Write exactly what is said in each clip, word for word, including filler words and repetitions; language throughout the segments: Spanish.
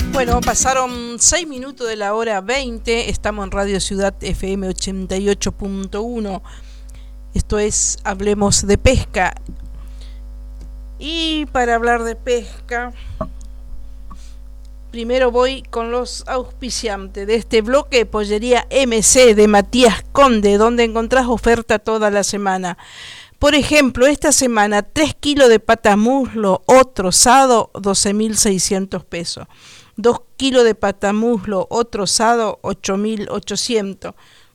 Bueno, pasaron seis minutos de la hora veinte, estamos en Radio Ciudad F M ochenta y ocho punto uno, esto es Hablemos de Pesca. Y para hablar de pesca, primero voy con los auspiciantes de este bloque: Pollería M C de Matías Conde, donde encontrás oferta toda la semana. Por ejemplo, esta semana tres kilos de patamuslo o trozado, doce mil seiscientos pesos. dos kilos de patamuslo o trozado, ocho mil ochocientos.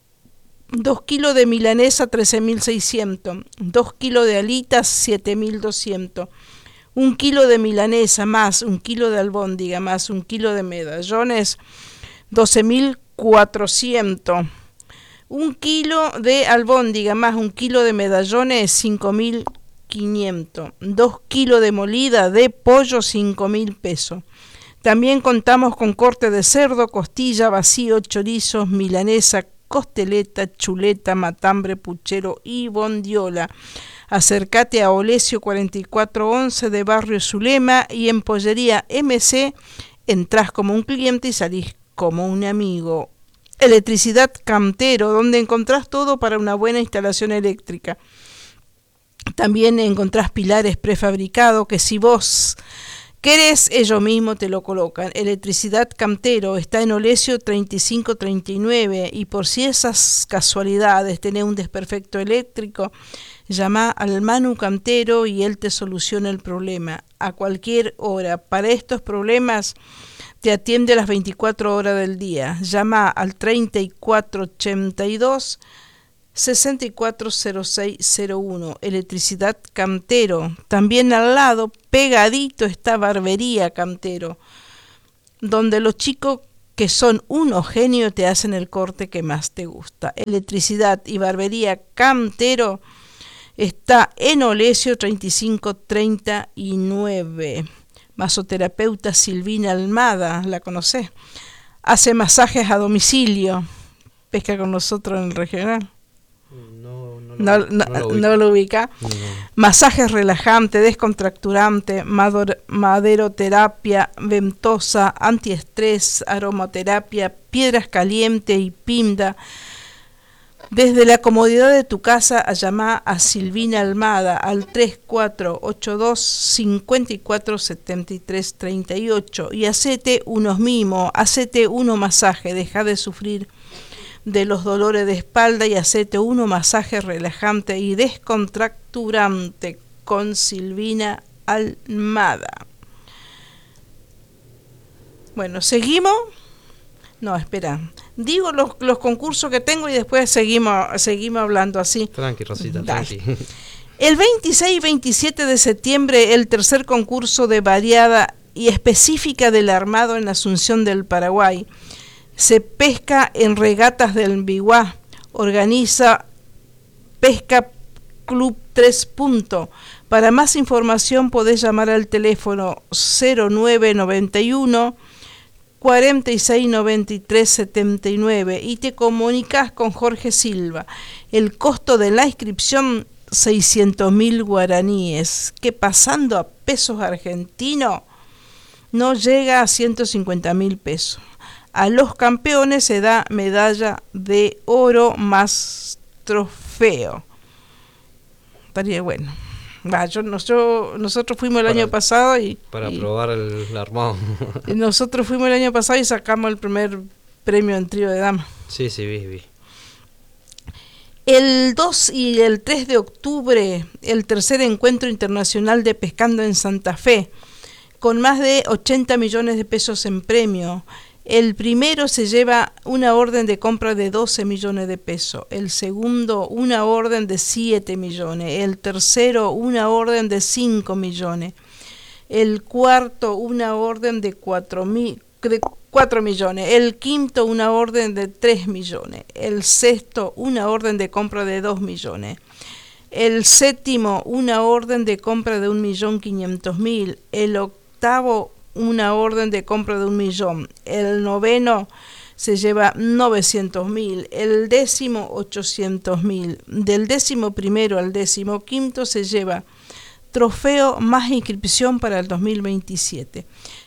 dos kilos de milanesa, trece mil seiscientos. dos kilos de alitas, siete mil doscientos. un kilo de milanesa más un kilo de albóndiga más un kilo de medallones, doce mil cuatrocientos. un kilo de albóndiga más un kilo de medallones, cinco mil quinientos. dos kilos de molida de pollo, cinco mil pesos. También contamos con corte de cerdo, costilla, vacío, chorizos, milanesa, costeleta, chuleta, matambre, puchero y bondiola. Acércate a Olesio cuarenta y cuatro once de Barrio Zulema, y en Pollería M C entrás como un cliente y salís como un amigo. Electricidad Cantero, donde encontrás todo para una buena instalación eléctrica. También encontrás pilares prefabricados que, si vos querés, ellos mismos te lo colocan. Electricidad Cantero está en Olesio treinta y cinco treinta y nueve, y por si esas casualidades tenés un desperfecto eléctrico, llama al Manu Cantero y él te soluciona el problema a cualquier hora. Para estos problemas te atiende las veinticuatro horas del día. Llama al treinta y cuatro ochenta y dos, sesenta y cuatro cero seis cero uno. Electricidad Cantero. También al lado, pegadito, está Barbería Cantero, donde los chicos que son unos genios te hacen el corte que más te gusta. Electricidad y Barbería Cantero está en Olesio treinta y cinco treinta y nueve. Masoterapeuta Silvina Almada, ¿la conocés? Hace masajes a domicilio. Pesca con nosotros en el regional. No, no, No, lo, no, no lo, no lo ubica. No, no. Masajes relajantes, descontracturantes, maderoterapia, ventosa, antiestrés, aromaterapia, piedras calientes y pinda. Desde la comodidad de tu casa, a llamar a Silvina Almada al tres cuatro ocho dos, cinco cuatro siete tres tres ocho y hacete unos mimos, hacete uno masaje, deja de sufrir de los dolores de espalda y hacete uno masaje relajante y descontracturante con Silvina Almada. Bueno, seguimos. No, espera. Digo los, los concursos que tengo y después seguimos seguimos hablando así. Tranqui, Rosita, Dale. tranqui. El veintiséis y veintisiete de septiembre, el tercer concurso de variada y específica del armado en Asunción del Paraguay. Se pesca en regatas del Mbiguá. Organiza Pesca Club tres Puntos. Para más información podés llamar al teléfono cero nueve noventa y uno, cuarenta y seis noventa y tres setenta y nueve y te comunicas con Jorge Silva. El costo de la inscripción, seiscientos mil guaraníes, que pasando a pesos argentinos no llega a ciento cincuenta mil pesos. A los campeones se da medalla de oro más trofeo. Estaría bueno. Va, yo, nosotros, nosotros fuimos el para, año pasado y... Para y, probar el, el armado. Nosotros fuimos el año pasado y sacamos el primer premio en trío de damas. Sí, sí, vi, vi. El dos y el tres de octubre, el tercer encuentro internacional de pescando en Santa Fe, con más de ochenta millones de pesos en premio. El primero se lleva una orden de compra de doce millones de pesos, el segundo una orden de siete millones, el tercero una orden de cinco millones, el cuarto una orden de cuatro mil, de cuatro millones, el quinto una orden de tres millones, el sexto una orden de compra de dos millones, el séptimo una orden de compra de un millón quinientos mil, el octavo una orden de compra de un millón, el noveno se lleva novecientos mil, el décimo ochocientos mil, del décimo primero al décimo quinto se lleva trofeo más inscripción para el dos mil veintisiete.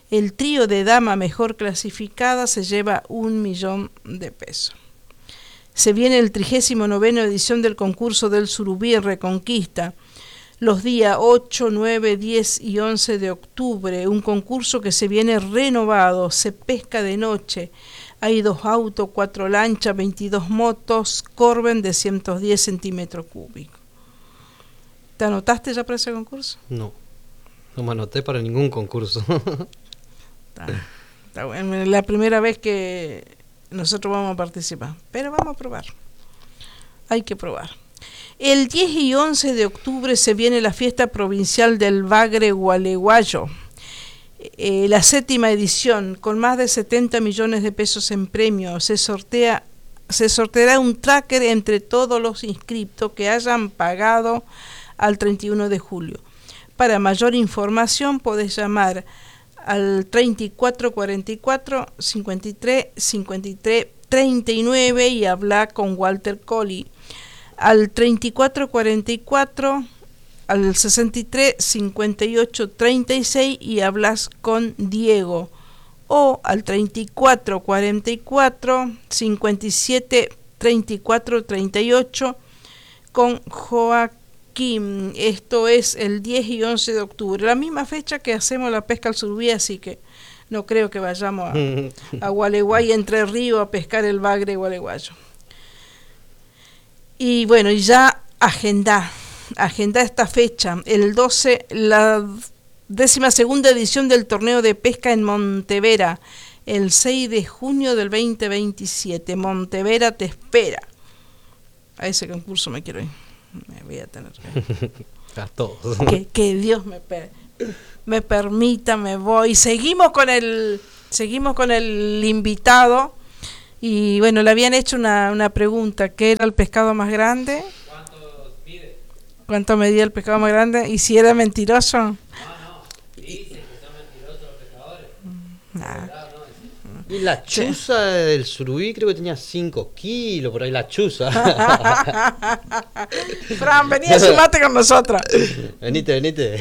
El trío de dama mejor clasificada se lleva un millón de pesos. Se viene el trigésimo noveno edición del concurso del Surubí Reconquista, los días ocho, nueve, diez y once de octubre, un concurso que se viene renovado, se pesca de noche, hay dos autos, cuatro lanchas, veintidós motos, Corben de ciento diez centímetros cúbicos. ¿Te anotaste ya para ese concurso? No, no me anoté para ningún concurso. Está, está bueno, es la primera vez que nosotros vamos a participar, pero vamos a probar, hay que probar. El diez y once de octubre se viene la fiesta provincial del Bagre Gualeguayo, eh, la séptima edición, con más de setenta millones de pesos en premios. Se sortea, se sorteará un tracker entre todos los inscriptos que hayan pagado al treinta y uno de julio. Para mayor información podés llamar al treinta y cuatro cuarenta y cuatro, cincuenta y tres, cincuenta y tres, treinta y nueve y hablar con Walter Colli. Al treinta y cuatro cuarenta y cuatro, al sesenta y tres, cincuenta y ocho, treinta y seis y hablas con Diego, o al treinta y cuatro cuarenta y cuatro, cincuenta y siete, treinta y cuatro, treinta y ocho con Joaquín. Esto es el diez y once de octubre, la misma fecha que hacemos la pesca al surubí, así que no creo que vayamos a, a Gualeguay, Entre Ríos, a pescar el bagre gualeguayo. Y bueno, y ya agenda, agenda esta fecha, el doce, la décima segunda edición del torneo de pesca en Montevera, el seis de junio del veinte veintisiete. Montevera te espera. A ese concurso me quiero ir, me voy a tener que... A todos. Que, que Dios me, per, me permita, me voy. Seguimos con el, seguimos con el invitado. Y bueno, le habían hecho una, una pregunta, ¿qué era el pescado más grande? ¿Cuánto mide? ¿Cuánto medía el pescado más grande? ¿Y si era mentiroso? No, no, dicen que son mentirosos los pescadores. Nah. Claro, no, Y la chuza del surubí creo que tenía cinco kilos, por ahí la chuza. Fran, vení a sumarte con nosotros. Venite, venite.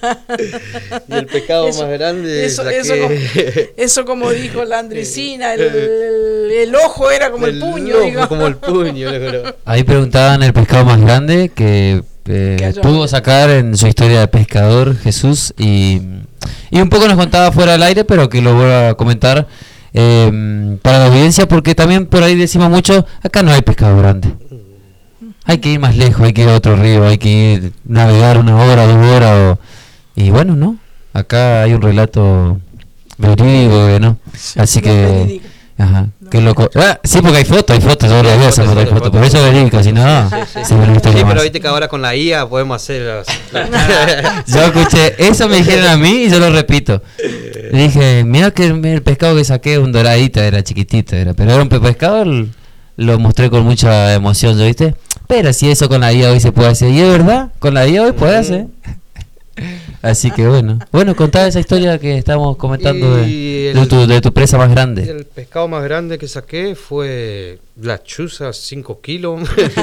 Y el pescado Eso- más grande eso- saqué- eso como- Eso como dijo la Andresina, el, el, el ojo era como el, puño, ojo digo. como el puño, le juro. Ahí preguntaban el pescado más grande que eh, Que haya- pudo sacar en su historia de pescador, Jesús, y, y un poco nos contaba fuera del aire, pero que lo voy a comentar eh, para la audiencia, porque también por ahí decimos mucho, acá no hay pescado grande. Hay que ir más lejos, hay que ir a otro río, hay que ir navegar una hora, dos horas, o- y bueno, ¿no? Acá hay un relato verídico, eh, ¿no? Así no que... verídico. Ajá, No. qué loco. Ah, sí, porque hay fotos, hay fotos, yo la vi esa foto, hay fotos, por eso es verídica, si no, Sí, sí, se ve una historia Sí, más. pero viste que ahora con la I A podemos hacer las- Yo escuché, eso me dijeron a mí y yo lo repito. Le dije, mira que el, el pescado que saqué, un doradita, era chiquitito, era, pero era un pe- pescado, l- lo mostré con mucha emoción, ¿yo viste? Pero si eso con la I A hoy se puede hacer, y es verdad, con la I A hoy puede hacer. Así que bueno, bueno, contá esa historia que estamos comentando de, Y de el- tu, de tu presa más grande. El pescado más grande que saqué fue la chuza, cinco kilos.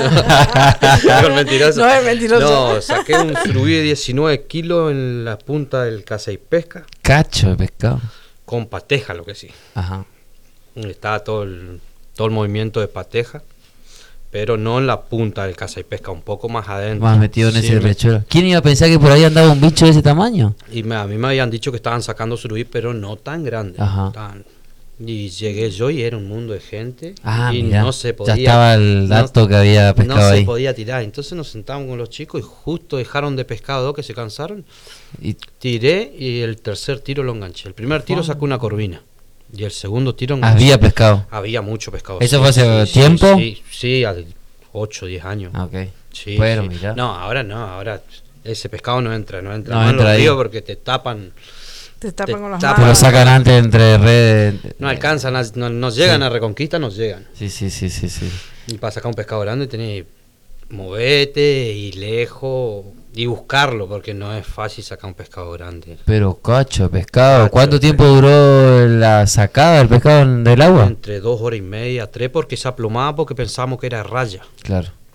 No, mentiroso. No es mentiroso. No, saqué un surubí de diecinueve kilos en la punta del caza y pesca, Cacho de pescado. con pateja, lo que sí. Ajá. Estaba todo el, todo el movimiento de pateja, pero no en la punta del caza y pesca, un poco más adentro. Más metido en Sí, ese me- rechuelo. ¿Quién iba a pensar que por ahí andaba un bicho de ese tamaño? Y me- a mí me habían dicho que estaban sacando surubí, pero no tan grande. Ajá. Tan- y llegué yo y era un mundo de gente. Ah, y mirá, no se podía. ya estaba el no- dato que había pescado no se ahí. podía tirar. Entonces nos sentamos con los chicos y justo dejaron de pescar dos que se cansaron. Y Tiré y el tercer tiro lo enganché. El primer tiro Oh. sacó una corvina. Y el segundo tiro enganché. había pescado. Había mucho pescado. ¿Eso sí, fue hace sí, tiempo? Sí, sí, al ocho o diez años. Ah, ok. Sí, Bueno, sí. mirá. No, ahora no, ahora ese pescado no entra, no entra No más en entra los ahí. ríos porque te tapan, Te tapan Te con las tapan. Te lo manos. sacan antes entre redes. no alcanzan, a- no, nos llegan Sí. a Reconquista, nos llegan. Sí, sí, sí, sí, sí. Y para sacar un pescado grande tenés que moverte y lejos y buscarlo porque no es fácil sacar un pescado grande. Pero cacho de pescado. Cacho ¿Cuánto de tiempo duró la sacada del pescado en- del agua? Entre dos horas y media, tres, porque se aplomaba porque pensábamos que era raya. Claro.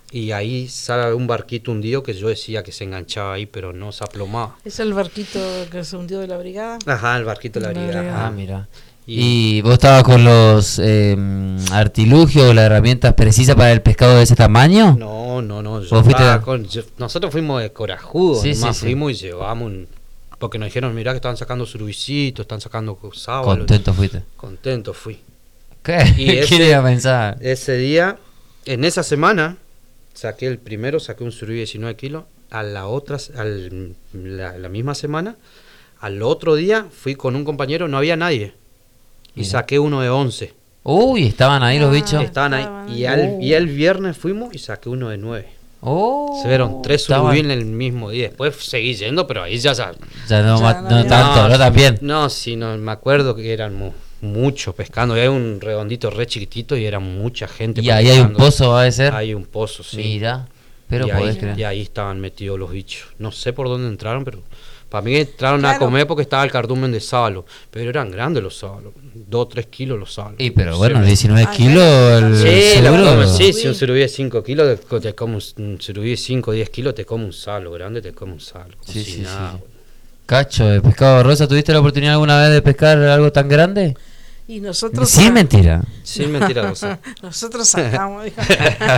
y ahí sale un barquito hundido que yo decía que se enganchaba ahí, pero no se aplomaba. ¿Es el barquito que se hundió de la brigada? Ajá, el barquito de la La brigada. brigada. ajá. Ah, mira. Y- ¿Y vos estabas con los eh, artilugios, las herramientas precisas para el pescado de ese tamaño? No, no, no. yo ¿Vos fuiste estaba a- con- yo- nosotros fuimos de corajudos, Sí, nomás sí, sí. fuimos y llevamos un... Porque nos dijeron, mirá que estaban sacando surubicitos, están sacando sábalos. Contento fuiste. Contento fui. ¿Qué? Y ¿Quién ese- iba a pensar? Ese día, en esa semana, saqué el primero, saqué un surubí de diecinueve kilos. A la otra, al, la, la misma semana, al otro día fui con un compañero, no había nadie. Y Mira. saqué uno de once. Uy, estaban ahí los Ah. bichos. Estaban ahí. estaban Y, ahí. al, y el viernes fuimos y saqué uno de nueve. Oh, Se vieron tres estaban- surubí en el mismo día. Después seguí yendo, pero ahí ya... ya Ya no, Ya ma- no no había- tanto, no, tan bien. No, sí, no, me acuerdo que eran mu- muchos pescando. Era un redondito re chiquitito y era mucha gente. Y ahí hay un pescando. pozo, va a ser. Hay un pozo, sí. Mira, pero y, podés ahí, creer. y ahí estaban metidos los bichos. No sé por dónde entraron, pero para mí entraron Claro. a comer porque estaba el cardumen de sábalo. Pero eran grandes los sábalos, dos o tres kilos los sábalos. Y pero Se bueno, me- diecinueve Ay, kilos el Sí, la seguro. comen, sí, si Sí. un surubí de cinco kilos, te, te come un, un surubí de cinco o diez kilos, te come un salo grande, te come un salo. como Sí, si sí, nada, sí. boludo. Cacho de pescado rosa, ¿tuviste la oportunidad alguna vez de pescar algo tan grande? Y nosotros... Sin mentira. Sin mentira, o sea. Nosotros sacamos. dijo.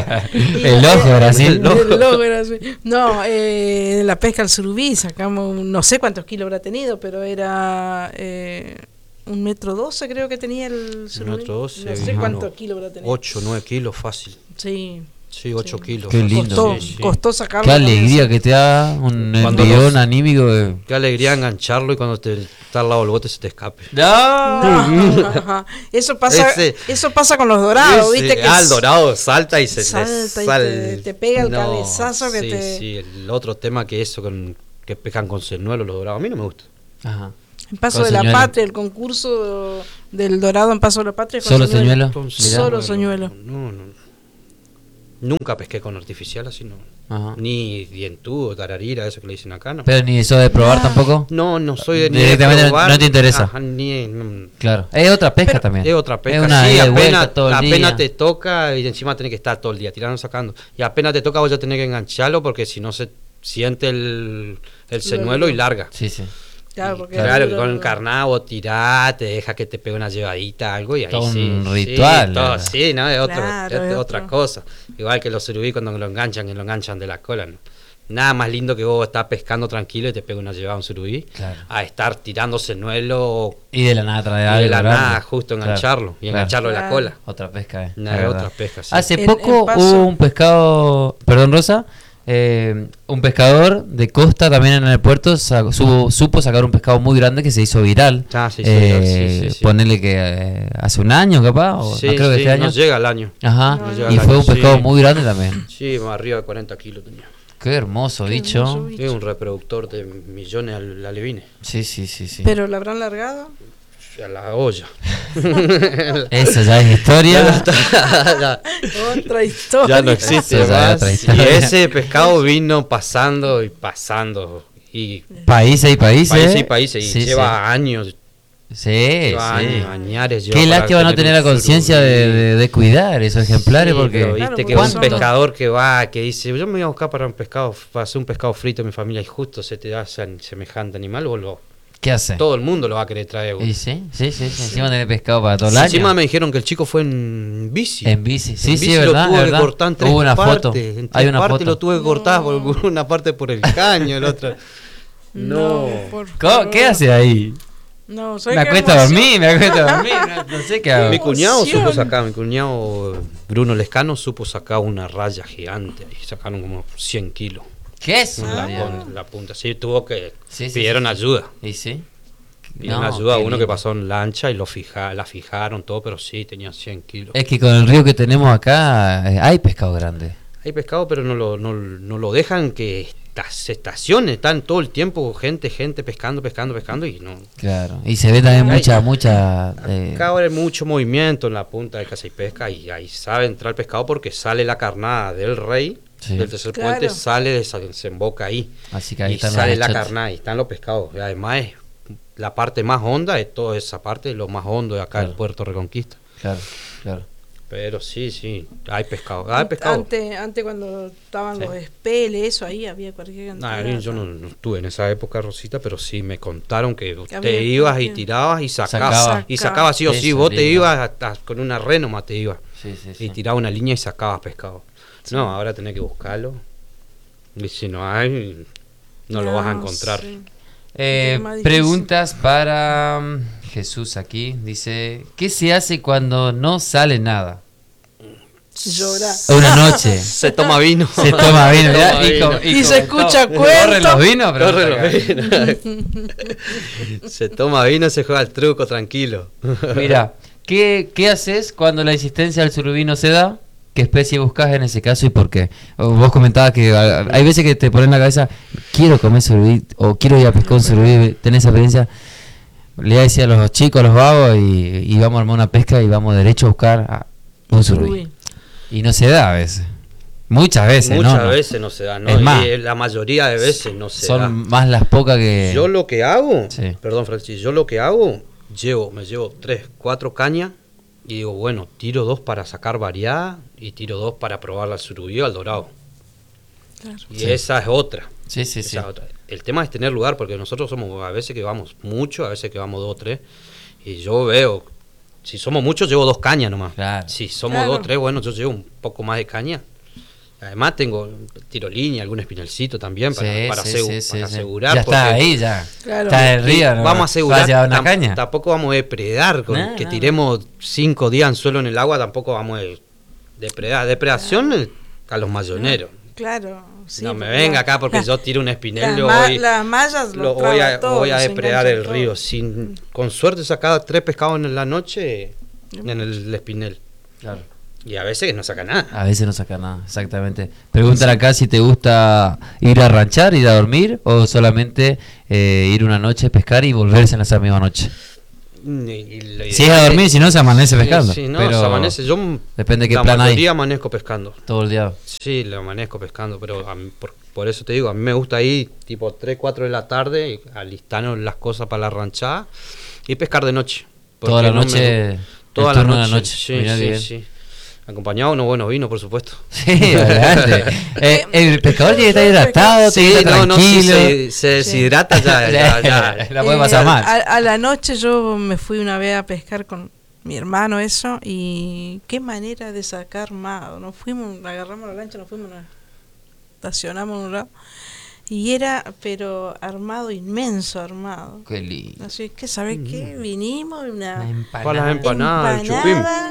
El ojo era así. El ojo era así. No, eh, la pesca al surubí sacamos, no sé cuántos kilos habrá tenido, pero era eh, un metro doce creo que tenía el surubí. metro doce, No sé ajá. cuántos kilos habrá tenido. ocho, nueve kilos fácil. Sí. Sí, ocho Sí. kilos. Qué fácil. lindo. Costó, Sí, sí. costó sacarlo. Qué también. alegría que te da un Cuando envión los- anímico. de- Qué alegría engancharlo y cuando te está al lado del bote se te escape. No, ajá. Eso pasa, Ese- eso pasa con los dorados, Ese- viste que ah, el es- dorado salta y se salta le y sal- te- te pega el cabezazo que sí, te- Sí, el otro tema que eso, con, que pescan con señuelo los dorados. A mí no me gusta. Ajá. en Paso Con de la señuelo. Patria, el concurso del dorado en Paso de la Patria. con ¿Solo señuelo? Con Mirá. Solo señuelo. No, no. Nunca pesqué con artificial así, no. Ajá. Ni dientudo, tararira, eso que le dicen acá, no. Pero ni eso de probar Ah. tampoco. No, no soy de ni de Directamente no- probar, no te interesa. ajá, ni, no, Claro. Es otra pesca Pero- también. es otra pesca. Es una sí, ida y vuelta apenas, todo el apenas día. te toca y encima tenés que estar todo el día tirando, sacando. Y apenas te toca vos ya tenés que engancharlo porque si no se siente el, el señuelo y larga. Sí, sí. Claro, Y porque claro, es que duro, con el ¿no? carnado tirás, te deja que te pegue una llevadita, algo y ahí Todo sí. un sí, ritual, todo, ¿verdad? sí, no, es, otra, Claro, es es otra otro. cosa. Igual que los surubí cuando lo enganchan, que lo enganchan de la cola. ¿no? Nada más lindo que vos estás pescando tranquilo y te pega una llevada un surubí, Claro. a estar tirando señuelo Y de la nada trae y algo. de la grande. nada justo Claro, engancharlo y claro. engancharlo de la Claro. cola. Otra pesca, eh. No, la es verdad. otra pesca, sí. Hace En- poco en Paso- hubo un pescado, perdón Rosa, eh, un pescador de costa también en el puerto sa- supo, supo sacar un pescado muy grande que se hizo viral. Ah, sí, sí, viral, sí, Eh, sí, sí. Ponele que eh, hace un año capaz, o Sí, no creo que sí, este año. nos llega al año. Ajá, No, llega y al fue año, un pescado sí. muy grande también. Sí, más arriba de cuarenta kilos tenía. Qué hermoso Qué bicho. hermoso bicho. Es un reproductor de millones al- alevines. Sí, sí, sí, sí. Pero la habrán largado. A la olla. Eso ya es historia. ya, Otra historia. ya no existe Eso ya es más. otra Y historia. ese pescado vino pasando y pasando. Y Países y países. países y países. Y Sí, lleva años. Sí, lleva sí. años, añares. lleva Qué para lástima no tener la un conciencia de, surubí. de- de cuidar esos ejemplares Sí, porque pero Claro, viste porque que un son- pescador que va, que dice, yo me voy a buscar para un pescado, para hacer un pescado frito en mi familia y justo se te da ese semejante animal, vos lo- ¿qué hace? todo el mundo lo va a querer traer. Y sí, sí, sí, sí, encima tener pescado para todo el Encima año. me dijeron que el chico fue en bici. En bici, sí, En sí, bici es lo verdad, tuve es que verdad. cortar en tres Hubo una partes. foto. En tres Hay una partes foto. lo tuve que cortar por una parte por el caño, la otra. No. por ¿Cómo? favor. ¿Qué hace ahí? No, ¿sabes Me qué acuesto a emoción? dormir, me acuesto a dormir, no, no sé qué hago. Mi cuñado emoción. supo sacar, mi cuñado Bruno Lescano supo sacar una raya gigante. Y sacaron como cien kilos. ¿Qué es? en la, pun- la punta. Sí, tuvo que. Sí, sí, pidieron sí. ayuda. ¿Y sí? Pidieron No, ayuda a qué uno que lindo. pasó en lancha y lo fija, la fijaron todo, pero sí, tenía cien kilos. Es que con el río que tenemos acá eh, hay pescado grande. Hay pescado, pero no lo, no, no lo dejan que esta- se estacione. Están todo el tiempo gente, gente pescando, pescando, pescando y no. Claro. Y se ve también Ay. mucha, mucha... eh, Acá ahora hay mucho movimiento en la punta de Casa y Pesca y ahí sabe entrar el pescado porque sale la carnada del rey, Sí. del tercer Claro. puente, sale, desa- se emboca ahí. así que ahí Y están sale los la hechotes. carnada y están los pescados. Y además es la parte más honda de toda esa parte, lo más hondo de acá Claro. del Puerto Reconquista. Claro, claro. Pero sí, sí, hay pescado. Hay pescado. Antes, antes cuando estaban Sí. los espeles, eso ahí había cualquier Nah, cantidad. yo no, no estuve en esa época, Rosita, pero sí me contaron que había te ibas y cualquier- tirabas y sacabas. Sacaba. Y sacabas sí o sí, Eso, vos te lindo. ibas hasta con una red nomás te ibas. Sí, sí, sí. Y tirabas una línea y sacabas pescado. No, ahora tenés que buscarlo. Y si no hay, no, lo vas a encontrar. sí. Eh, Es más difícil. preguntas para mm, Jesús aquí. Dice, ¿qué se hace cuando no sale nada? Llorar. Una noche. Se toma vino. Se toma vino, Se mirá, toma y, co- vino. Y se comentó, escucha ¿corren cuento. los vinos? Pero Corre acá. los vinos. Se toma vino, se juega el truco tranquilo. Mira, ¿qué, ¿qué haces cuando la insistencia del surubí no se da? ¿Qué especie buscas en ese caso y por qué? O vos comentabas que a- hay veces que te ponen en la cabeza, quiero comer surubí o quiero ir a pescar un surubí, ¿tenés esa experiencia? Le decía a los chicos, a los vagos, y, y vamos a armar una pesca y vamos derecho a buscar a un surubí. Surubí. Y no se da a veces. Muchas veces, Muchas ¿no? No. veces no se da, ¿no? Es más, Y la mayoría de veces no se Son da. más las pocas que... Yo lo que hago, Sí. perdón Francis, yo lo que hago, llevo, me llevo tres, cuatro cañas y digo, bueno, tiro dos para sacar variada y tiro dos para probar al surubí o al dorado. Claro. Y Sí. esa es otra. Sí, sí, esa sí. es otra. El tema es tener lugar, porque nosotros somos, a veces que vamos mucho, a veces que vamos dos o tres, y yo veo, si somos muchos, llevo dos cañas nomás. Claro. Si somos Claro. dos o tres, bueno, yo llevo un poco más de caña. Además tengo tiro línea, algún espinelcito también para, Sí, para, sí, asegu- sí, sí, para sí. asegurar. Ya está porque- ahí, ya. Claro. Está en el río, ¿no? Vamos a asegurar, ¿Vas a llevar una tam- caña? tampoco vamos a depredar, con No, que no. tiremos cinco días anzuelo en el agua, tampoco vamos a depredar. Depredación eh, a los mayoneros. Claro. sí, no me porque venga la- acá porque la- yo tiro un espinel, las, lo ma- voy, las mallas lo lo voy a, traba todo, voy a se depredar enganchan el todo. río. Sin, con suerte sacaba tres pescados en la noche en el espinel. Claro. Y a veces no saca nada. A veces no saca nada, exactamente. Preguntan acá si te gusta ir a ranchar, ir a dormir, o solamente eh, ir una noche a pescar y volverse en esa misma noche. Y- y la Si es idea a dormir, si no, se amanece sí, pescando. sí, no, pero se amanece. Yo depende de qué la plan hay. mayoría amanezco pescando. Todo el día. Sí, lo amanezco pescando, pero a mí- por, por eso te digo, a mí me gusta ir tipo tres, cuatro de la tarde, y alistarnos las cosas para la ranchada y pescar de noche. Toda la Porque no me- noche. toda el la turno de noche. la noche. Sí, Mirá sí, bien. sí. Acompañado de unos buenos vinos, por supuesto. Sí, adelante. Eh, el pescador tiene que estar hidratado, tiene que estar no, no, si tranquilo. se, se deshidrata ya, ya, ya. La puede pasar Eh, mal. A, a la noche yo me fui una vez a pescar con mi hermano, eso, y qué manera de sacar armado. Nos fuimos, agarramos la lancha, nos fuimos, nos estacionamos en un lado, y era, pero armado, inmenso armado. Qué lindo. Así que, ¿sabes qué? Vinimos, una Una Para las empanada. empanadas, el chupín. empanada,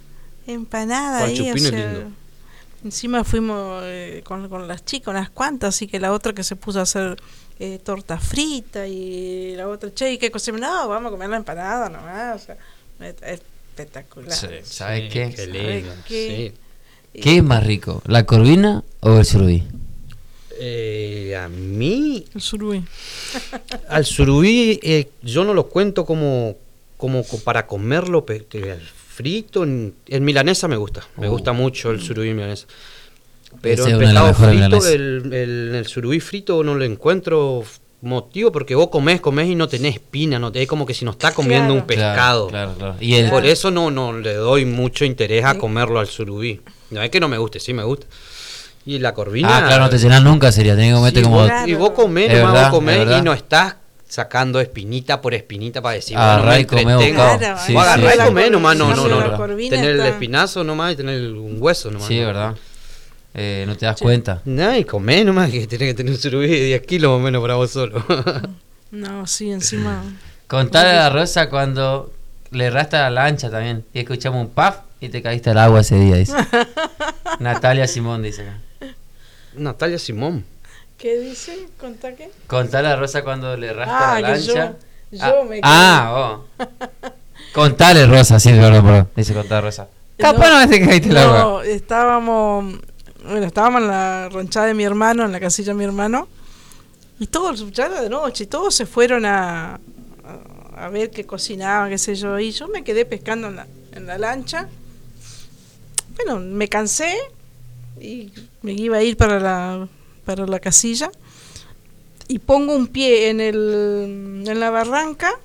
empanada Para el ahí, chupín o es sea, lindo. encima fuimos eh, con, con las chicas, unas cuantas, así que la otra que se puso a hacer eh, torta frita y la otra, che, ¿y qué cocina? No, vamos a comer la empanada nomás, o sea, es- espectacular. Sí, ¿sabes Sí, qué? Qué ¿Sabes lindo, qué? sí. ¿Qué es más rico, la corvina o el surubí? Eh, a mí, El surubí. al surubí, eh, yo no lo cuento como, como co- para comerlo, pe- que al frito. En, en milanesa me gusta, me Uh. gusta mucho el surubí milanesa. Pero Ese el es una de las pescado mejores frito, milanesas. el, el, el surubí frito no le encuentro motivo porque vos comés, comés y no tenés espina, no, es como que si no está comiendo Claro. un pescado. Claro, claro, claro. Y el, Por eso no, no le doy mucho interés a Sí. comerlo al surubí. No es que no me guste, sí me gusta. Y la corvina. ah, claro, no te llenas nunca, sería. Tenés que comerte sí, como. vos- Claro. y vos comés, Es nomás verdad, vos comés es verdad. y no estás sacando espinita por espinita para decir, Agarrá bueno, me y comé entretengo. bocado. Claro, Sí, Vos sí, agarrá sí. y comés nomás, no, Sí, no, la no. corvina Tener el está- espinazo nomás y tener un hueso nomás. Sí, ¿no? verdad. Eh, no te das Sí. cuenta. No, y comés nomás, que tenés que tener un surubí de diez kilos más o menos para vos solo. No, sí, encima. Contale a la Rosa cuando le erraste a la lancha también. Y escuchamos un puff y te caíste al agua ese día, dice. Natalia Simón dice acá. Natalia Simón. ¿Qué dice? ¿Contá qué? Contale a la Rosa cuando le erraste Ah, a la que yo- lancha. yo ah, me ah, vos. Contale, Rosa, sí, perdón, perdón. Dice contar Rosa. Capaz no, te caíste al agua. No, estábamos, bueno, estábamos en la ranchada de mi hermano, en la casilla de mi hermano, y todos, ya era de noche, y todos se fueron a, a, a ver qué cocinaban, qué sé yo, y yo me quedé pescando en la, en la lancha. Bueno, me cansé y me iba a ir para la, para la casilla, y pongo un pie en, el, en la barranca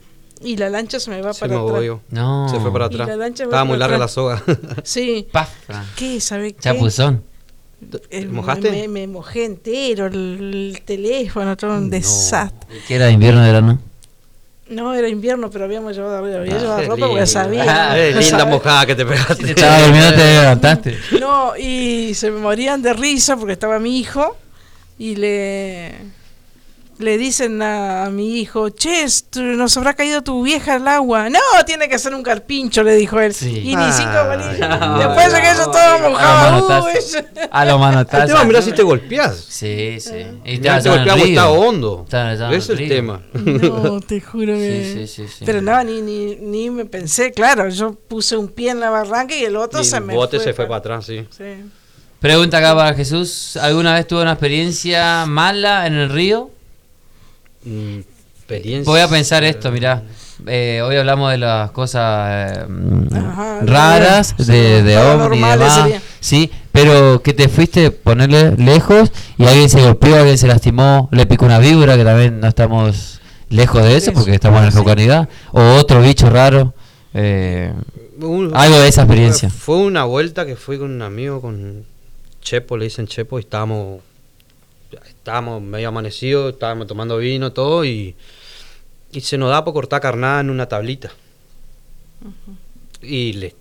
y la lancha se me va Se para me atrás. movió. No. Se fue para Y atrás. la lancha va Estaba muy para larga la atrás. soga. Sí. Paf. ¿Qué? ¿Sabe qué? Chapuzón. Eh, ¿Te mojaste? Me, me mojé entero, el, el teléfono, todo un No. desastre. ¿Qué era invierno de verano? No, era invierno, pero habíamos llevado, había Ah, llevado qué ropa lindo. porque sabía. Ah, eh, linda Sabía. mojada que te pegaste. Si te estaba durmiendo te levantaste. No, y se me morían de risa porque estaba mi hijo y le le dicen a, a mi hijo, che, tu- nos habrá caído tu vieja al agua. No, tiene que ser un carpincho, le dijo él. Sí. Y ni cinco Ay, bolillas. no. Después de que yo todo A los mojado. manotazos. Uy. A los El manotazos. tema, mirá si te golpeás. Sí, sí. Y Mirá si te estaba en golpeás o el está río. hondo. Estaba- estaba en Ese es el el río. tema. No, te juro que... Sí, sí, sí, sí. Pero no, ni, ni, ni me pensé, claro, yo puse un pie en la barranca y el otro Y se el me bote fue se fue para- para atrás, sí. Sí. Pregunta acá para Jesús. ¿Alguna vez tuvo una experiencia mala en el río? Mm, experiencia. Voy a pensar esto, mirá. Eh, hoy hablamos de las cosas eh, mm, Ajá, raras, sí, de, de ovni y paranormales demás. sería. Sí, pero que te fuiste ponerle lejos y alguien se golpeó, alguien se lastimó, le picó una víbora, que también no estamos lejos de eso Eso. porque estamos en la Sí. localidad. O otro bicho raro. Eh, Un- algo de esa experiencia. Fue una vuelta que fui con un amigo, con Chepo, le dicen Chepo, y estábamos, estábamos medio amanecidos, estábamos tomando vino, todo, y, y se nos da por cortar carnada en una tablita. Y le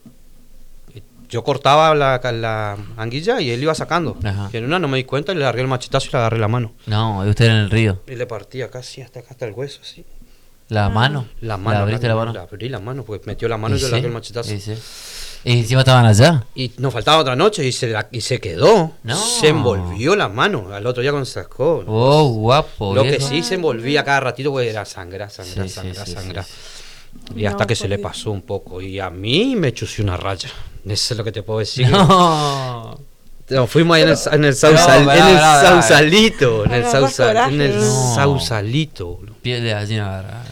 y yo cortaba la, la anguilla y él iba sacando. Ajá. Y en una no me di cuenta y le largué el machetazo y le agarré la mano. No, y usted en el río. Y le partí acá, así, hasta acá, hasta el hueso, así. ¿La mano? La mano. abriste la la, mano? la abrí la mano, porque metió la mano y Y yo sí, le largué el machetazo. y sí. Y encima estaban allá. Y nos faltaba otra noche y se, la- y se quedó. No. Se envolvió la mano. Al otro día cuando se sacó. ¿no? Oh, guapo. Lo que viejo. sí se envolvía cada ratito porque era sangrar, sangrar, Sí, sí, sangrar, sí, sangrar. sí, Y hasta No, que se le por Dios. pasó un poco. Y a mí me chució una raya. Eso es lo que te puedo decir. No. No, fuimos ahí en el, sa- en el, sausal- No, en pará, el pará, pará. sausalito. En el, Agarrás sausa- coraje, en el no. sausalito. boludo. Piel de gallina. ¿verdad?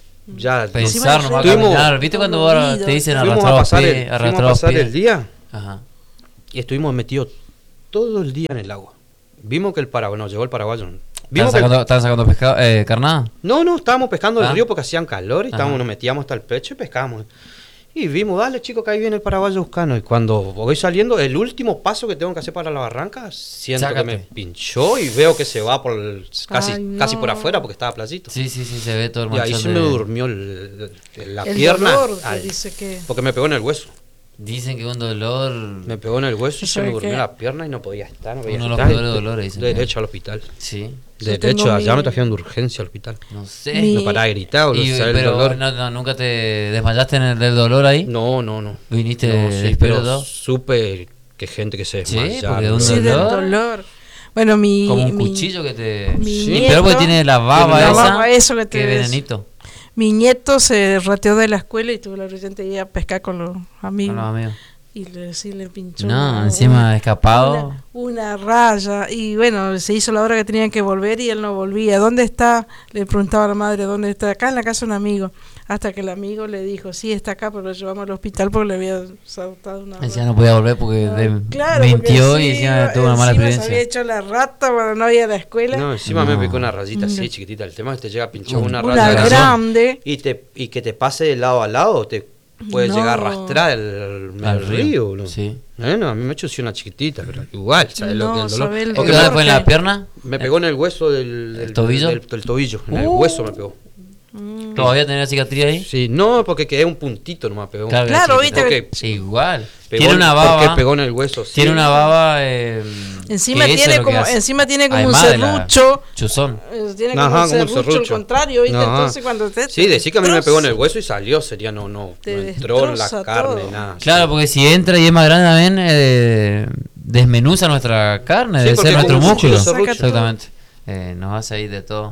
Ya Pensar Encima nomás de fuimos- caminar. ¿Viste cuando vos dolorido. te dicen fuimos arrastrar a los pasar, pies? el, fuimos a Arrastrar los pasar pies. el día Ajá. y estuvimos metidos todo el día en el agua. Vimos que el paraguayo, no, llegó el paraguayo. ¿Estaban Vimos que el- sacando, estaban sacando pescado, eh, carnada? No, no, estábamos pescando en Ah. el río porque hacían calor y estábamos, Ajá. nos metíamos hasta el pecho y pescábamos. Y vimos, dale chico, que ahí viene el paraguayo buscando. Y cuando voy saliendo, el último paso que tengo que hacer para la barranca, siento Sácate. que me pinchó y veo que se va por el- casi, Ay, no. casi por afuera porque estaba playito. Sí, sí, sí, se ve todo el Y ahí manchón se de- me durmió el- el- la El pierna. dolor que Ay, dice que... porque me pegó en el hueso. Dicen que un dolor... Me pegó en el hueso y se ¿Sabe me durmió qué? la pierna y no podía estar. No podía Uno de los estar. peores dolores, dicen que- Derecho al hospital. Sí, Yo De tengo hecho, allá mi- me trajeron de urgencia al hospital. no sé. Mi- Me paraba a gritar, boludo, Y- ¿sabes el pero dolor? no, no, ¿nunca te desmayaste en el del dolor ahí? No, no, no. ¿Viniste No, sí, despierto pero todo? supe que gente que se Sí, desmayaba. porque un ¿no? Sí, del dolor. dolor. Bueno, mi... Como un mi- cuchillo que te... mi Sí, nieto- pero porque tiene la baba Tiene la esa. baba, eso que te que ves. venenito. Mi nieto se rateó de la escuela y tuvo la brillante idea de pescar con los No, amigos. no, amigo. Y le, sí le pinchó. No, una- encima escapado. Una, una raya. Y bueno, se hizo la hora que tenían que volver y él no volvía. ¿Dónde está? Le preguntaba a la madre, ¿dónde está? Acá en la casa de un amigo. Hasta que el amigo le dijo, sí, está acá, pero lo llevamos al hospital porque le había saltado una Encima raya. no podía volver porque Ah, de- claro, mintió porque y sí, encima tuvo una mala encima experiencia. se había hecho la rata cuando no había la escuela. No, encima me No. picó una rayita así, No. chiquitita. El tema es que te llega a pinchar Un- una una raya grande grande. y, te, y que te pase de lado a lado, te puede No. llegar a arrastrar el, el, Al el río, río. ¿no? sí. Bueno, a mí me echó una chiquitita, pero igual, ¿sabes lo que No, el dolor? sabe el ¿Y Porque qué dolor me, fue en la que- pierna? me pegó en el hueso del, del- ¿El tobillo? del- del tobillo, en el Uh. hueso me pegó. Mm. ¿Todavía tenía la cicatriz ahí? Sí, no, porque quedé un puntito nomás pegó. Claro, Claro, sí, viste porque sí, igual. pegó Tiene en- una porque baba. pegó en el hueso, sí. Tiene una baba. Eh, Encima que eso tiene es lo que como, hace. encima tiene como un Además de la serrucho. Chuzón. eh, Tiene Ajá, como un como un serrucho al serrucho. contrario, ¿viste? Ajá. Entonces cuando te... Sí, decir que a mí me destroza. pegó en el hueso y salió, sería no, no, Te no entró en la destroza carne, todo. nada. Claro, porque si entra y es más grande también, eh, desmenuza nuestra carne, Sí, debe porque ser es nuestro como un cuchillo músculo. serrucho. Exactamente. Eh, nos hace ahí de todo.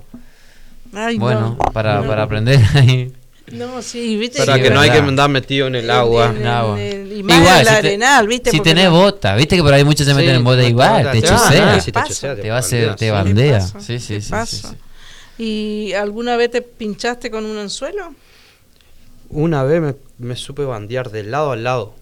Ay, Bueno, no. para, No. para aprender ahí. No, sí, viste. Para Sí, que no hay que verdad. andar metido en el En- agua. en- En agua. el- y más Igual, en la si te- arenal, ¿viste? Si Porque tenés no- bota, viste que por ahí muchos se meten Sí, en bota te- igual, te- te te- chusea. ah, sí, te pasa? chusea, Te va a hacer, bandea, te sí. bandea. pasa? Sí, sí, ¿Qué sí, pasa? sí, sí. ¿Y alguna vez te pinchaste con un anzuelo? Una vez me, me supe bandear de lado a lado.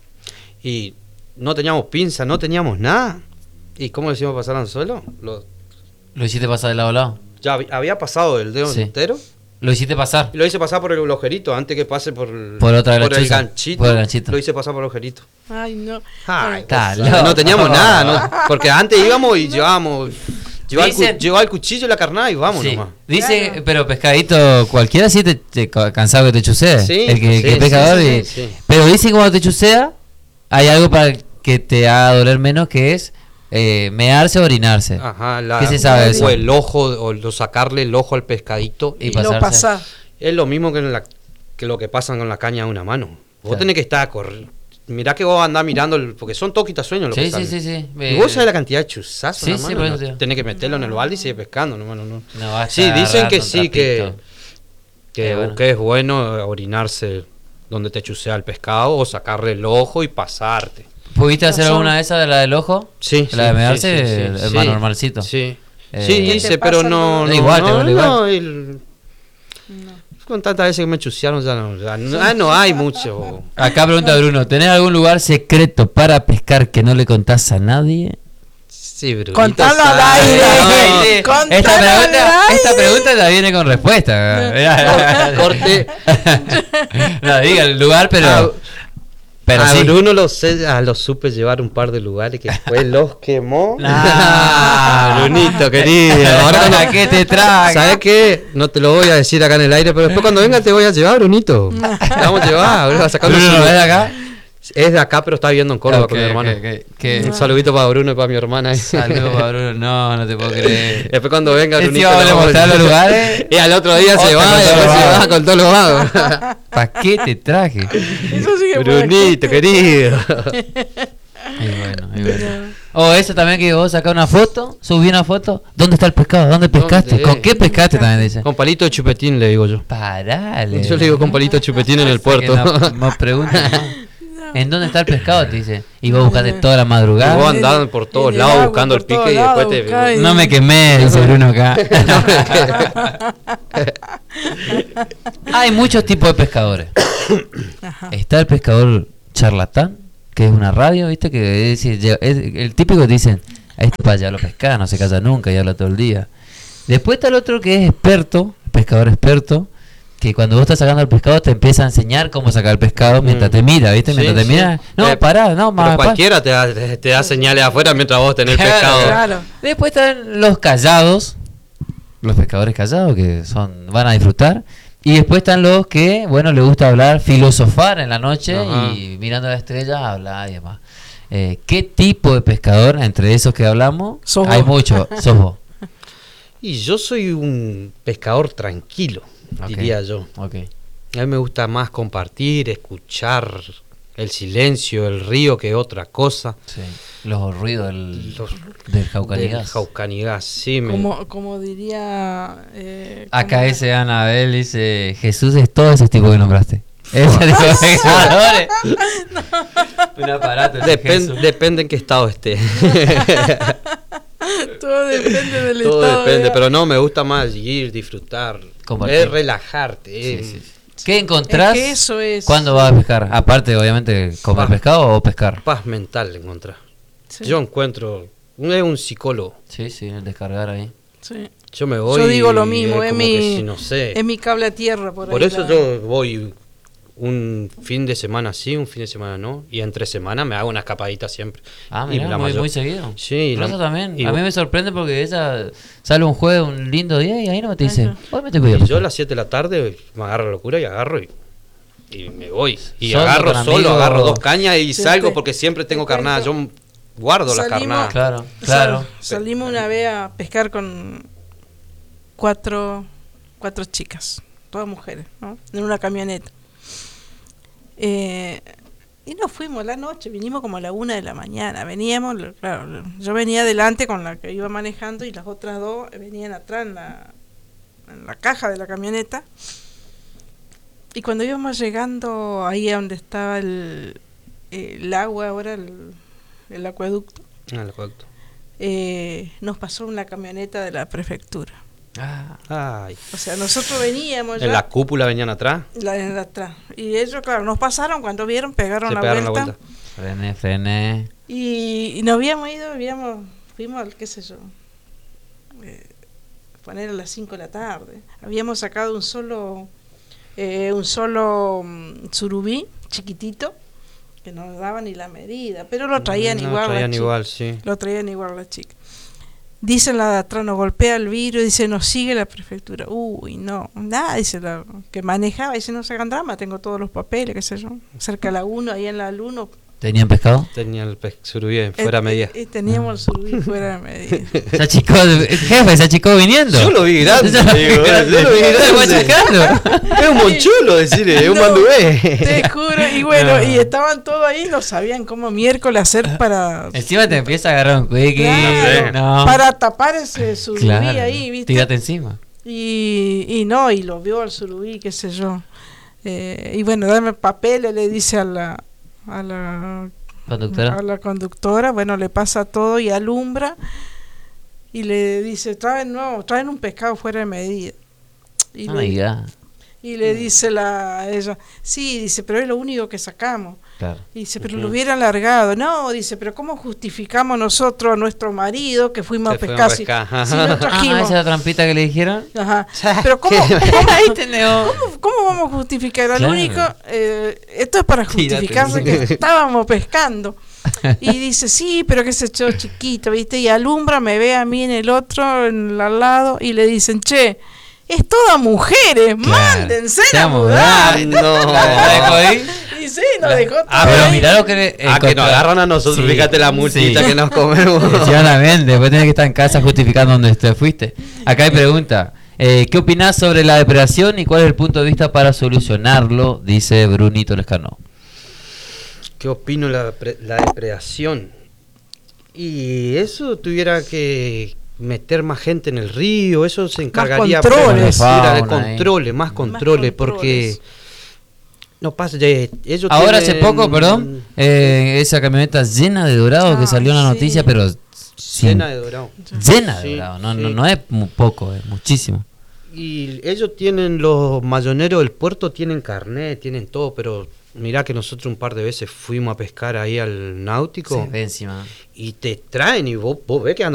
Y no teníamos pinza, no teníamos nada. ¿Y cómo decimos pasar al suelo? Lo, ¿Lo hiciste pasar de lado a lado? ya hab- había pasado el dedo Sí. entero. Lo hiciste pasar. Lo hice pasar por el agujerito antes que pase por, Por otra de la por el chuza, ganchito. por el ganchito. Lo hice pasar por el agujerito. Ay, no. Ay, Está cosa, loco. no teníamos nada, ¿no? Porque antes íbamos y llevábamos. Llevaba, el, cu- Dicen- llevaba el cuchillo y la carnada y vamos Sí. nomás. Dice, Claro. pero pescadito, cualquiera sí te, te ca- cansado que te chucee. Sí, el que, sí, que es sí, pescador. sí, y- sí, sí. Pero dice que cuando te chucea, hay algo para que te haga doler menos, que es eh, mearse o orinarse. Ajá, la, ¿Qué se sabe de eso? O el ojo, o lo sacarle el ojo al pescadito. Y Y lo pasarse. pasar. Es lo mismo que, en la, que lo que pasa con la caña de una mano. Vos Claro. tenés que estar a correr. Mirá que vos andás mirando, el, porque son todos quitasueños lo Sí, que sí, salen. sí, sí. Y Eh, vos sabés la cantidad de chuzazos sí, en la sí, mano, por eso ¿no? te digo. Tenés que meterlo en el balde y seguir pescando. No, no, no. No va a Sí, estar dicen que agarrando sí, un que, trapito. que, Qué bueno. que es bueno orinarse donde te chucea el pescado o sacarle el ojo y pasarte. ¿Pudiste hacer Razón. alguna de esas de la del ojo? Sí, La sí, de mearse, sí, sí, el, sí, el sí. más normalcito. Sí, Eh, sí, ¿Qué te hice, pero pasa no, el no, dolor? Igual, te no, duele igual. no, el- con tantas veces que me chusearon ya no, ya no, ah, no hay mucho. Acá pregunta Bruno, ¿tenés algún lugar secreto para pescar que no le contás a nadie? Sí, Brunito Contalo sabe. al aire. No, Sí, Contalo esta, pregunta, al aire. esta pregunta ya viene con respuesta. corte. No, diga el lugar, pero... Ah, pero a sí. Bruno lo, sé, ah, lo supe llevar un par de lugares que después los quemó. Nah. Brunito, querido. Ahora ¿Para cuando- qué te traga? ¿Sabes qué? No te lo voy a decir acá en el aire, pero después cuando venga te voy a llevar, Brunito. Te vamos a llevar, Bruno, a sacar Bruno, unos- ¿lo ves de acá? Es de acá, pero está viviendo en Córdoba Ok, con mi hermano. ok, ok. ¿Qué? Un saludito para Bruno y para mi hermana. Saludos para Bruno. No, no te puedo creer. Después cuando venga Este Brunito vamos a le vamos a- mostrar los lugares. Y al otro día se Otra va, con y todos después los se vagos. va con todos los vagos. ¿Para qué te traje? Eso sí que Brunito, querido. Y bueno, y bueno. O eso también que vos sacás una foto, subí una foto. ¿Dónde está el pescado? ¿Dónde pescaste? ¿Dónde? ¿Con qué pescaste también dice? Con palito de chupetín le digo yo. Parale. Yo le digo con palito de chupetín en el Pasa que puerto. No, no preguntan, ¿no? ¿En dónde está el pescado? Te dice. Y vos buscaste toda la Y vos madrugada. andabas por todos en el lados agua, buscando el por pique todos y después lados, te... buscá y- No me quemé, dice Bruno acá. Hay muchos tipos de pescadores. Ajá. Está el pescador charlatán, que es una radio, ¿viste? Que es, es- es el típico que dicen, a este para allá lo pesca, no se casa nunca y habla todo el día. Después está el otro que es experto, pescador experto, que cuando vos estás sacando el pescado te empieza a enseñar cómo sacar el pescado mientras Mm. te mira, ¿viste? Sí, Mientras te sí. mira, no, Eh, pará, no, Pero más cualquiera te da, te, te da señales afuera mientras vos tenés Claro, pescado. Claro. Después están los callados, los pescadores callados que son van a disfrutar. Y después están los que, bueno, les gusta hablar, filosofar en la noche Ajá. y mirando las estrellas hablar y demás. Eh, ¿Qué tipo de pescador, entre esos que hablamos, Sos hay vos. muchos? Sos vos. Y yo soy un pescador tranquilo, Ok. diría yo. Ok. A mí me gusta más compartir, escuchar el silencio, el río que otra cosa. Sí. Los ruidos del, Los- del Jaucanigas. Del Jaucanigas, sí. Me... Como, como diría... Eh, Acá como- ese Anabel dice, Jesús es todos esos tipos que nombraste. Ese tipo de pescadores. Un aparato. ese Depen- Jesús. depende en qué estado esté. Todo depende del Todo estado. depende, de- pero no, me gusta más ir, disfrutar. Compartir. Es relajarte. Sí, eh. sí, sí. ¿Qué encontrás Es que eso es... cuando vas a pescar? Aparte, obviamente, comer Ah. pescado o pescar. Paz mental encontrar. Sí, Yo encuentro, no es un psicólogo. Sí, sí, el descargar ahí. sí. Yo me voy. Yo digo lo y mismo, es es como mi, que si no sé. es mi cable a tierra por, Por ahí eso la- yo voy un fin de semana sí, un fin de semana no. Y entre semana me hago una escapadita siempre. Ah, Y mira, la muy, mayor- muy seguido. Sí, y Pero la- eso también. y A mí vos- me sorprende porque ella sale un jueves, un lindo día y ahí no te dice, Ajá. hoy me tengo que ir a Y yo a pescar". las siete de la tarde me agarro la locura y agarro y, y me voy. Y Solo agarro con solo, amigos. agarro dos cañas y Sí, salgo te- porque siempre te tengo carnada. Yo cuento. guardo la Salimos- carnada. Claro, Sal- claro. salimos una vez a pescar con cuatro, cuatro chicas, todas mujeres, ¿no? En una camioneta. Eh, y nos fuimos a la noche, vinimos como a la una de la mañana. Veníamos, lo- claro, lo- yo venía adelante con la que iba manejando y las otras dos venían atrás en la, en la caja de la camioneta. Y cuando íbamos llegando ahí a donde estaba el, el agua, ahora el, el acueducto, Ah, el acueducto. eh, nos pasó una camioneta de la prefectura. Ah, Ay. O sea, nosotros veníamos ya En la cúpula venían atrás. la de atrás. Y ellos, claro, nos pasaron cuando vieron, pegaron, Se la, pegaron vuelta, la vuelta. frené, frené. Y, y nos habíamos ido, habíamos, fuimos al, qué sé yo, eh, poner a las cinco de la tarde. Habíamos sacado un solo, eh, un solo um, surubí chiquitito, que no daba ni la medida, pero lo traían No, igual. traían las igual, chicas. sí. Lo traían igual las chicas. Dicen la de atrás, nos golpea el vidrio, dice, nos sigue la prefectura. Uy, no, nada, dice la que manejaba, dice, no se hagan drama, tengo todos los papeles, qué sé yo. Cerca de la uno, ahí en la uno. ¿Tenían pescado? Tenía el pez surubí fuera de medida. Eh, eh, teníamos el surubí fuera de medida. Se achicó, jefe, se achicó viniendo. Yo lo vi grande, Yo lo vi digo, grande. yo lo vi Se fue grande. achacando. Es un monchulo, decirle, es un No, mandubé. Te juro, y bueno, No. y estaban todos ahí, no sabían cómo miércoles hacer para, Encima te empieza a agarrar un quickie. Claro, No. para tapar ese surubí Claro, ahí, ¿viste? tírate encima. Y, y no, y lo vio al surubí, qué sé yo. Eh, y bueno, dame papeles, le dice a la, a la Conductora. a la conductora, bueno, le pasa todo y alumbra y le dice, traen, no, traen un pescado fuera de medida. Y, Oh le, my God. y le dice la a ella, sí, dice, pero es lo único que sacamos. Claro. Y dice, pero lo hubieran largado. No, dice, pero ¿cómo justificamos nosotros a nuestro marido que fuimos Que a pescar fuimos si, a pescar. si no Ah, trajimos? esa es la trampita que le dijeron. Ajá. Pero ¿cómo, ¿Qué? cómo, Ahí tenemos. cómo- cómo vamos a justificar? Al Claro. único, eh, esto es para Tírate. justificarse que estábamos pescando. Y dice, sí, pero que se echó chiquito, ¿viste? Y alumbra, me ve a mí en el otro, en el al lado, y le dicen, che, es toda mujeres, mándense Se a va a mudar. mudar. No. ¿La dejo ahí? Y sí, nos dejó todo Ah, pero ahí. mirá lo que le Ah, que nos encontró. agarran a nosotros, Sí, fíjate la multita sí. que nos comemos. Efectivamente, después tenés que estar en casa justificando dónde te fuiste. Acá hay pregunta. Eh, ¿Qué opinás sobre la depredación y cuál es el punto de vista para solucionarlo? Dice Brunito Lescano. ¿Qué opino la, pre- la depredación? Y eso tuviera que meter más gente en el río, eso se encargaría controles. Prefectura de Fauna, eh. controles, más controles, porque no pasa, ya, ellos Ahora hace tienen- poco, perdón, eh, esa camioneta llena de dorado que Ay, salió en la sí. noticia, pero sin- llena de dorado. llena de Sí, dorado, no, no, sí. no es mu- poco, es muchísimo. Y ellos tienen, los mayoneros del puerto tienen carnet, tienen todo, pero mirá que nosotros un par de veces fuimos a pescar ahí al náutico Se ve encima. y te traen y vos, vos ves que andan